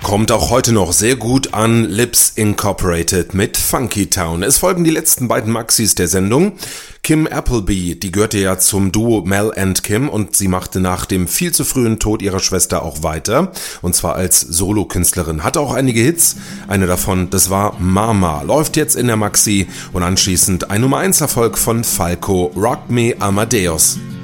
Kommt auch heute noch sehr gut an, Lips Incorporated mit Funky Town. Es folgen die letzten beiden Maxis der Sendung. Kim Appleby, die gehörte ja zum Duo Mel and Kim und sie machte nach dem viel zu frühen Tod ihrer Schwester auch weiter. Und zwar als Solokünstlerin. Hatte auch einige Hits. Eine davon, das war Mama. Läuft jetzt in der Maxi und anschließend ein Nummer 1 Erfolg von Falco, Rock Me Amadeus.